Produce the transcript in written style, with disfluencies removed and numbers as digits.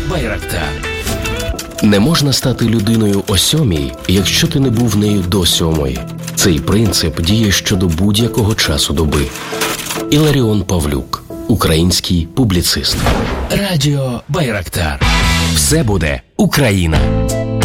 Байрактар. Не можна стати людиною о 7, якщо ти не був нею до 7. Цей принцип діє щодо будь-якого часу доби. Іларіон Павлюк, український публіцист. Радіо Байрактар. Все буде Україна.